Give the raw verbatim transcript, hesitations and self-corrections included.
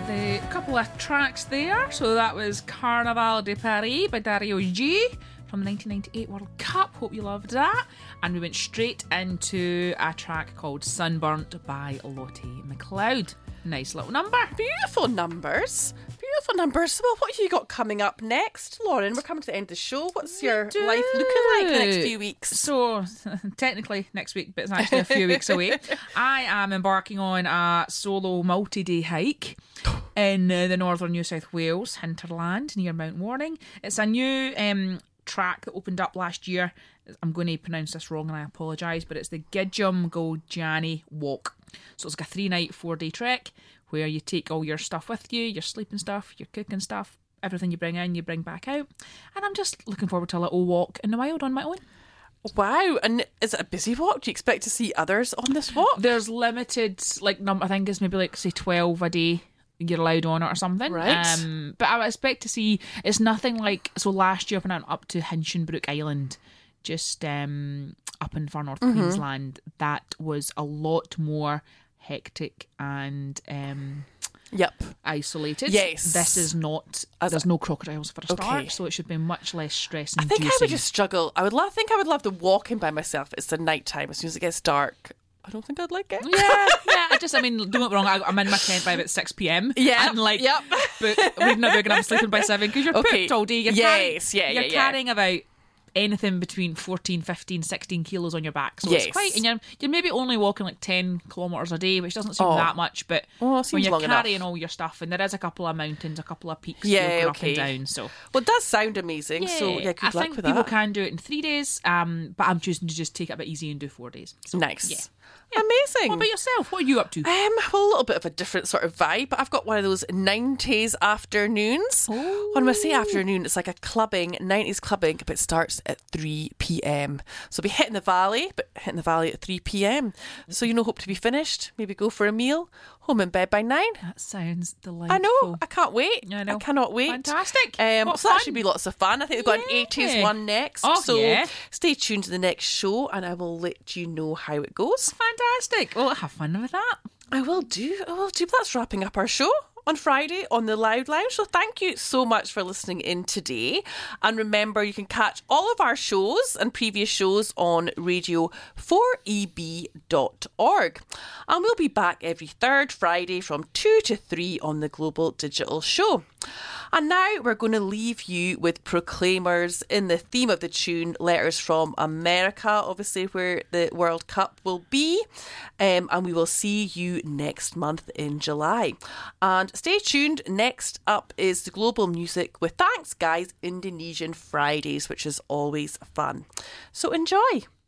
the couple of tracks there. So that was Carnaval de Paris by Dario G from the nineteen ninety-eight World Cup. Hope you loved that. And we went straight into a track called Sunburnt by Lottie McLeod. Nice little number. Beautiful numbers. Beautiful numbers. Well, what have you got coming up next, Lauren? We're coming to the end of the show. What's your do. life looking like the next few weeks? So, technically next week, but it's actually a few weeks away. I am embarking on a solo multi-day hike in uh, the northern New South Wales hinterland near Mount Warning. It's a new um, track that opened up last year. I'm going to pronounce this wrong and I apologise, but it's the Gidjum Goljani Walk. So it's like a three-night, four-day trek where you take all your stuff with you, your sleeping stuff, your cooking stuff, everything you bring in, you bring back out. And I'm just looking forward to a little walk in the wild on my own. Wow. And is it a busy walk? Do you expect to see others on this walk? There's limited, like, number. I think it's maybe like, say, twelve a day you're allowed on it or something. Right. Um, but I would expect to see, it's nothing like, so last year I went up to Hinchinbrook Island, just um, up in far north mm-hmm. Queensland. That was a lot more hectic and um, yep, isolated. Yes. This is not, As there's no crocodiles for a start, okay. so it should be much less stress I inducing. think I would just struggle. I would love, think I would love the walking by myself. It's the night time. As soon as it gets dark, I don't think I'd like it. Yeah, yeah. I just, I mean, don't get me wrong, I, I'm in my tent by about six p.m. Yeah. And like, yep. book, reading a book and I'm sleeping by seven because you're okay. pooped all day. You're yes, carrying, yeah, You're yeah, yeah. carrying about anything between fourteen, fifteen, sixteen kilos on your back. So yes. it's quite, and you're, you're maybe only walking like ten kilometres a day, which doesn't seem oh. that much, but oh, when you're long carrying enough. all your stuff, and there is a couple of mountains, a couple of peaks yeah, to okay. up and down. So, well, it does sound amazing. yeah, So, yeah, good I luck think with people that. can do it in three days, um, but I'm choosing to just take it a bit easy and do four days. So, nice. Yeah. Yeah. Amazing. What about yourself? What are you up to? Um, well, a little bit of a different sort of vibe, but I've got one of those nineties afternoons. Oh. When I say afternoon, it's like a clubbing, nineties clubbing, but it starts at three p.m. So I'll be hitting the valley, but hitting the valley at three p.m. So, you know, hope to be finished, maybe go for a meal, home in bed by nine. That sounds delightful. I know, I can't wait. I know. I cannot wait. Fantastic. Um, What so fun. that should be lots of fun. I think we've got an Yeah. eighties one next. Oh, so yeah. stay tuned to the next show and I will let you know how it goes. Fantastic. Well, have fun with that. I will do. I will do. That's wrapping up our show on Friday on the Loud Lounge. So thank you so much for listening in today. And remember, you can catch all of our shows and previous shows on radio four e b dot org. And we'll be back every third Friday from two to three on the Global Digital Show. And now we're going to leave you with Proclaimers in the theme of the tune, Letters from America, obviously where the World Cup will be. Um, and we will see you next month in July. And stay tuned. Next up is the Global Music with Thanks Guys Indonesian Fridays, which is always fun. So enjoy.